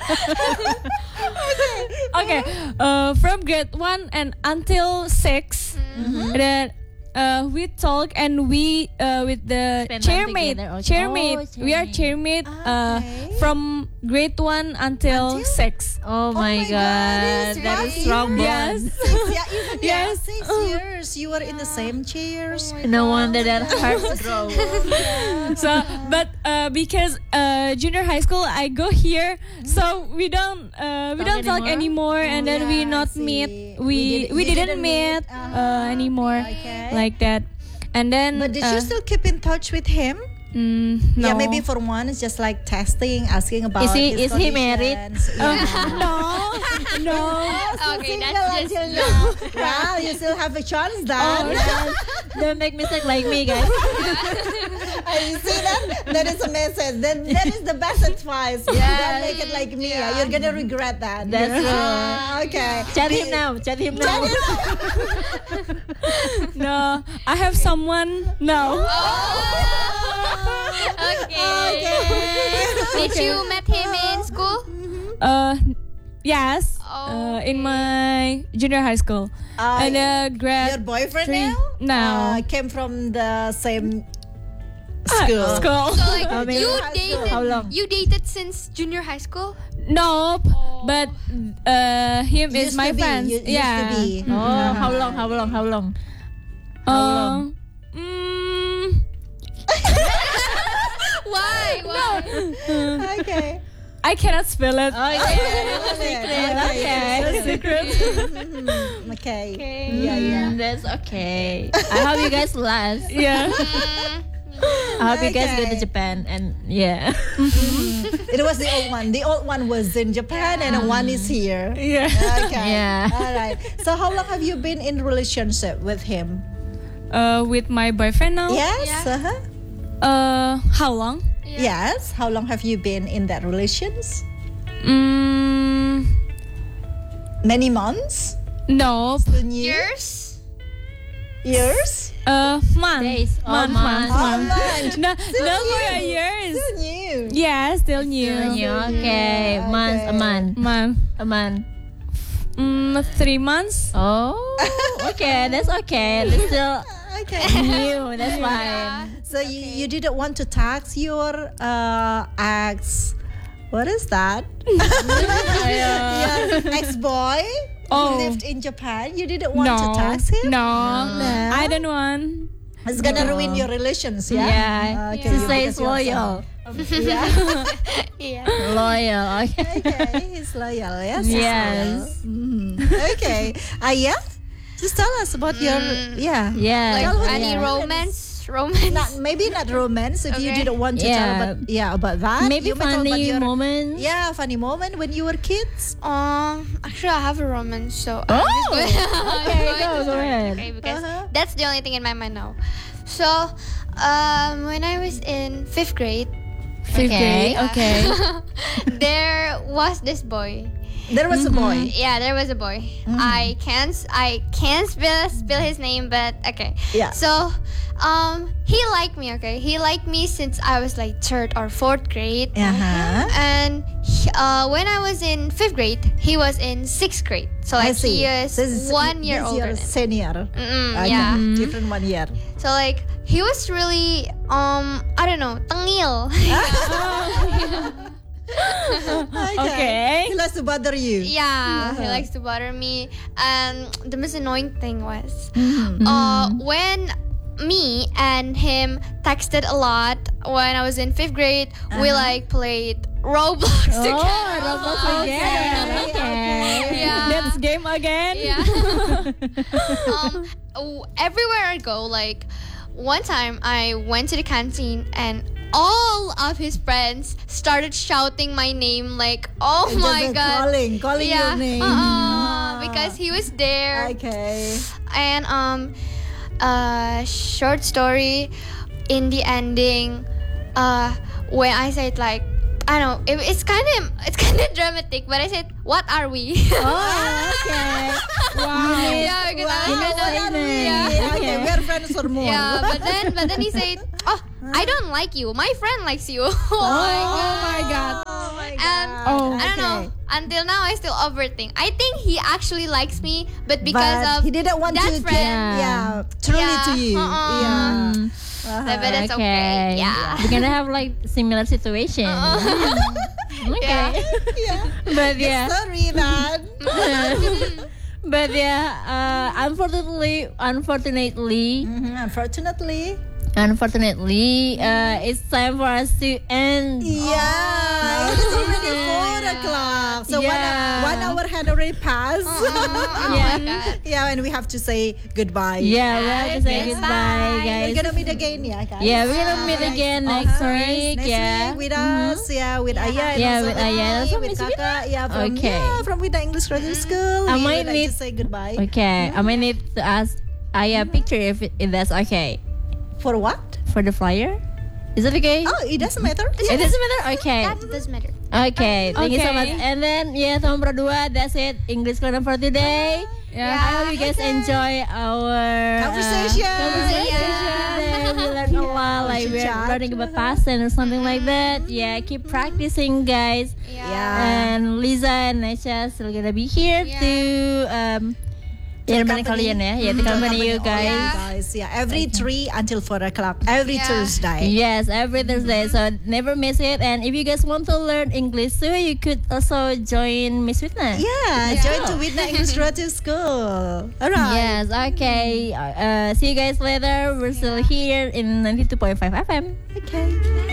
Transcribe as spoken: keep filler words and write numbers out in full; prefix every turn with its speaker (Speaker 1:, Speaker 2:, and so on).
Speaker 1: Okay, uh, from grade one and until six,
Speaker 2: Mm-hmm.
Speaker 1: then uh, we talk and we uh, with the
Speaker 3: Spend time
Speaker 1: chairmate,
Speaker 3: together also.
Speaker 1: chairmate.
Speaker 3: Oh,
Speaker 1: We are
Speaker 3: chairmate.
Speaker 1: chairmate uh,
Speaker 2: Okay.
Speaker 1: from grade one until,
Speaker 2: Until?
Speaker 1: six.
Speaker 3: Oh my
Speaker 2: my God,
Speaker 3: god,
Speaker 2: it's
Speaker 3: that
Speaker 2: five
Speaker 3: is strong bond.
Speaker 1: Yes.
Speaker 2: Six, yeah, even yeah,
Speaker 1: Yes.
Speaker 2: six years. You were in the same chairs.
Speaker 3: No wonder that hearts grow.
Speaker 1: So, but uh, because uh, junior high school, I go here, so we don't uh, we
Speaker 3: Talk
Speaker 1: don't talk
Speaker 3: anymore?
Speaker 1: anymore, and then we
Speaker 2: Yeah, I
Speaker 1: not
Speaker 2: see.
Speaker 1: meet.
Speaker 2: We
Speaker 1: We
Speaker 2: didn't-
Speaker 1: we
Speaker 2: you
Speaker 1: didn't,
Speaker 2: didn't
Speaker 1: meet
Speaker 2: meet, uh-huh.
Speaker 1: uh, anymore
Speaker 2: Okay.
Speaker 1: like that, and then.
Speaker 2: But did
Speaker 1: uh,
Speaker 2: you still keep in touch with him?
Speaker 1: Mm, no.
Speaker 2: Yeah, maybe for one, it's just like testing, asking about
Speaker 3: Is he-
Speaker 2: his
Speaker 3: is he married?
Speaker 2: conditions. Yeah.
Speaker 1: no, no.
Speaker 4: Okay,
Speaker 2: Single
Speaker 4: that's just
Speaker 2: until now. Well, you still have a chance then.
Speaker 3: Don't make mistake like me, guys.
Speaker 2: Uh, you see that? That is a message. That, that is the best advice. Don't make it like me. You're gonna regret that.
Speaker 3: That's true.
Speaker 2: Ah, okay.
Speaker 3: Chat him now. Chat him now.
Speaker 1: No, I have someone now.
Speaker 4: Okay. Did you met him in school?
Speaker 1: Uh, yes.
Speaker 4: Oh,
Speaker 1: Uh, in my junior high school.
Speaker 2: Uh,
Speaker 1: and uh, grade
Speaker 2: Your boyfriend
Speaker 1: three.
Speaker 2: now?
Speaker 1: No.
Speaker 2: Uh, came from the same
Speaker 1: Ah,
Speaker 2: school.
Speaker 1: school.
Speaker 4: So like
Speaker 3: How many-
Speaker 4: you
Speaker 2: High school.
Speaker 4: dated
Speaker 3: How long?
Speaker 4: you dated since junior high school?
Speaker 1: Nope.
Speaker 4: Oh.
Speaker 1: But uh, him is
Speaker 2: Used
Speaker 1: my
Speaker 2: to be,
Speaker 1: friend.
Speaker 2: u- used to
Speaker 1: Yeah.
Speaker 2: be.
Speaker 3: Oh, how long? How long? How long?
Speaker 1: Uh,
Speaker 3: long?
Speaker 1: mm,
Speaker 4: Why? Why?
Speaker 2: Okay.
Speaker 1: I cannot spell it.
Speaker 3: Oh yeah, it's a secret. Okay.
Speaker 1: Secret.
Speaker 2: Mhm. Okay. Yeah, yeah.
Speaker 3: Mm, that's okay. I hope you guys last.
Speaker 1: Yeah.
Speaker 3: I hope you guys go to
Speaker 2: Okay.
Speaker 3: Japan and yeah.
Speaker 2: It was the old one. The old one was in Japan and the one is here.
Speaker 1: Yeah.
Speaker 2: Okay.
Speaker 3: Yeah.
Speaker 2: All right. So how long have you been in relationship with him?
Speaker 1: Uh, with my boyfriend now.
Speaker 2: Yes.
Speaker 4: Yeah.
Speaker 2: Uh-huh.
Speaker 1: Uh, how long?
Speaker 2: Yes. How long have you been in that relations?
Speaker 1: Mm,
Speaker 2: Many months?
Speaker 1: nope.
Speaker 2: Still new?
Speaker 4: Years?
Speaker 2: Years?
Speaker 1: Uh, month.
Speaker 3: Days. Oh,
Speaker 1: month,
Speaker 3: month.
Speaker 1: month,
Speaker 2: Oh, month.
Speaker 1: No, no for a years.
Speaker 2: Still new.
Speaker 1: Yeah, still new.
Speaker 3: Yeah, okay.
Speaker 2: Yeah,
Speaker 3: Month, a
Speaker 2: okay.
Speaker 3: month,
Speaker 1: Month.
Speaker 3: a month.
Speaker 1: Mm, three months.
Speaker 3: Oh, okay. That's okay. That's still
Speaker 2: Okay.
Speaker 3: new. That's fine.
Speaker 2: So you, you didn't want to tax your uh, ex. What is that? Your ex-boy
Speaker 1: Oh.
Speaker 2: who lived in Japan. You didn't want
Speaker 1: no.
Speaker 2: to tax him?
Speaker 1: No.
Speaker 2: No.
Speaker 1: I don't want.
Speaker 2: It's gonna ruin your relations, yeah?
Speaker 3: Yeah.
Speaker 2: Okay,
Speaker 3: She
Speaker 2: you
Speaker 3: says
Speaker 2: because you're
Speaker 3: loyal.
Speaker 2: Yeah.
Speaker 4: Yeah.
Speaker 3: Loyal. Okay.
Speaker 2: Okay, he's loyal, yes?
Speaker 3: Yes.
Speaker 2: Mhm. Okay. Aya, just tell us about your, yeah.
Speaker 3: Yeah.
Speaker 4: Like
Speaker 2: Tell us
Speaker 4: any
Speaker 2: yeah.
Speaker 4: romance? Romance?
Speaker 2: Not, maybe not romance if you
Speaker 4: Okay.
Speaker 2: didn't want to
Speaker 3: Yeah.
Speaker 2: tell about, yeah, about that.
Speaker 3: Maybe
Speaker 2: You may talk about
Speaker 3: funny
Speaker 2: your-
Speaker 3: moments.
Speaker 2: Yeah, funny moment when you were kids.
Speaker 4: Um, actually, I have a romance, so
Speaker 3: Oh,
Speaker 4: I'm just going,
Speaker 3: okay,
Speaker 4: I'm going
Speaker 3: go,
Speaker 4: to
Speaker 3: go
Speaker 4: start,
Speaker 3: ahead.
Speaker 4: Okay, because
Speaker 2: Uh-huh.
Speaker 4: that's the only thing in my mind now. So, um, when I was in fifth grade,
Speaker 1: Fifth
Speaker 3: Okay.
Speaker 1: grade. Okay.
Speaker 4: there was this boy.
Speaker 2: There was a boy.
Speaker 4: Yeah, there was a boy. I can't, I can't spill spill his name, but okay.
Speaker 2: Yeah.
Speaker 4: So, um, he liked me. Okay, he liked me since I was like third or fourth grade.
Speaker 2: Uh-huh.
Speaker 4: And he- uh, when I was in fifth grade, he was in sixth grade. So
Speaker 2: I
Speaker 4: like
Speaker 2: see.
Speaker 4: he is
Speaker 2: This is-
Speaker 4: one year
Speaker 2: this
Speaker 4: older.
Speaker 2: Your
Speaker 4: Than me.
Speaker 2: senior.
Speaker 4: Mm-mm,
Speaker 2: Okay,
Speaker 4: yeah.
Speaker 2: different one year.
Speaker 4: So like he was really um I don't know tengil.
Speaker 1: Okay.
Speaker 2: He likes to bother you.
Speaker 4: Yeah, he
Speaker 2: Uh-huh.
Speaker 4: likes to bother me. And the most annoying thing was,
Speaker 2: Mm-hmm.
Speaker 4: uh, when me and him texted a lot when I was in fifth grade, we
Speaker 2: Uh-huh.
Speaker 4: like played Roblox
Speaker 3: Oh,
Speaker 4: together.
Speaker 3: Roblox again.
Speaker 2: Okay,
Speaker 3: Okay.
Speaker 4: Yeah.
Speaker 1: That's game again.
Speaker 4: Yeah. um, w- everywhere I go, like one time I went to the canteen and all of his friends started shouting my name, like, oh
Speaker 2: Just
Speaker 4: my
Speaker 2: like
Speaker 4: god.
Speaker 2: Calling, calling
Speaker 4: Yeah,
Speaker 2: your name.
Speaker 4: uh-uh, because he was there.
Speaker 2: Okay.
Speaker 4: And um, uh, short story, in the ending, uh, when I said like, I don't know, it, it's kind of it's kind of dramatic, but I said, "What are we?"
Speaker 3: Oh, okay. Wow.
Speaker 4: Yeah, because I was
Speaker 2: Wow,
Speaker 4: kind
Speaker 2: what
Speaker 4: of
Speaker 2: are we?
Speaker 4: yeah.
Speaker 2: Okay, we're friends or more.
Speaker 4: Yeah, but then but then he said, "Oh, I don't like you. My friend likes you.
Speaker 3: Oh my god.
Speaker 2: Oh my
Speaker 4: And
Speaker 2: god.
Speaker 3: Oh.
Speaker 4: I don't know. Until now, I still overthink. I think he actually likes me, but because
Speaker 2: But
Speaker 4: of
Speaker 2: he didn't want
Speaker 4: that
Speaker 2: to
Speaker 4: friend.
Speaker 2: get, yeah, truly
Speaker 4: Yeah,
Speaker 2: to you.
Speaker 4: uh-uh.
Speaker 2: Yeah.
Speaker 3: Mm.
Speaker 2: Uh-huh.
Speaker 4: But that's okay. Yeah.
Speaker 3: We're gonna have like similar situation. Okay.
Speaker 4: Yeah.
Speaker 2: Yeah.
Speaker 3: But yeah.
Speaker 2: Sorry, man.
Speaker 3: But yeah, uh, unfortunately, unfortunately,
Speaker 2: Mhm, Unfortunately.
Speaker 3: unfortunately, uh, it's time for us to end.
Speaker 2: Yeah. It's already four o'clock. So one,
Speaker 3: Yeah.
Speaker 2: one hour had already passed.
Speaker 4: Oh my
Speaker 3: Yeah.
Speaker 4: God.
Speaker 2: Yeah, and we have to say goodbye.
Speaker 3: Yeah, we have to say
Speaker 4: Okay,
Speaker 3: goodbye,
Speaker 4: bye.
Speaker 3: guys.
Speaker 2: We're gonna meet again, yeah, guys.
Speaker 3: Yeah, we're gonna meet
Speaker 2: Alright.
Speaker 3: again
Speaker 2: Of
Speaker 3: next
Speaker 2: course.
Speaker 3: week.
Speaker 2: Next
Speaker 3: Yeah.
Speaker 2: week with us, yeah, with Ayah and
Speaker 3: Yeah,
Speaker 2: also
Speaker 3: with Ayah and also
Speaker 2: me, with
Speaker 3: Miss
Speaker 2: Kakak, yeah, from
Speaker 3: Okay.
Speaker 2: yeah, from Widna English Graduate School.
Speaker 3: I
Speaker 2: we
Speaker 3: might
Speaker 2: would like
Speaker 3: need-
Speaker 2: to say goodbye.
Speaker 3: Okay, I might need to ask Aya a picture if, if that's okay
Speaker 2: For what?
Speaker 3: for the flyer. Is it okay?
Speaker 2: Oh, it doesn't matter.
Speaker 3: It doesn't matter. Okay.
Speaker 4: That doesn't matter.
Speaker 3: Okay, thank you so
Speaker 1: Okay.
Speaker 3: much. And then yeah, teman berdua, that's it. English Corner for today.
Speaker 1: Yeah.
Speaker 3: I hope you guys enjoy our uh,
Speaker 2: Conversation.
Speaker 3: conversation.
Speaker 4: Yeah.
Speaker 3: We learned a lot, like we're
Speaker 2: Chat.
Speaker 3: learning about past tense or something like that. Yeah, keep practicing, guys.
Speaker 2: Yeah.
Speaker 3: And Liza and Nesha still gonna be here
Speaker 4: Yeah.
Speaker 3: to um, ya nemenin kalian ya, ya to accompany you guys.
Speaker 2: Yeah. guys. Yeah, every three until four o'clock every
Speaker 4: Yeah.
Speaker 2: Thursday.
Speaker 3: Yes, every Thursday. So never miss it. And if you guys want to learn English too, you could also join Miss Widna.
Speaker 2: Yeah,
Speaker 4: Yeah.
Speaker 2: join to Widna English Graduate School. All right.
Speaker 3: Yes, okay. Uh, see you guys later. We're still here in ninety-two point five F M.
Speaker 2: Okay.